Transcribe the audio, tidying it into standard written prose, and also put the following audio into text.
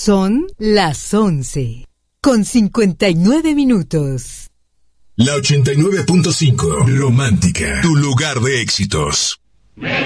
Son las 11:59. La 89.5, Romántica, tu lugar de éxitos.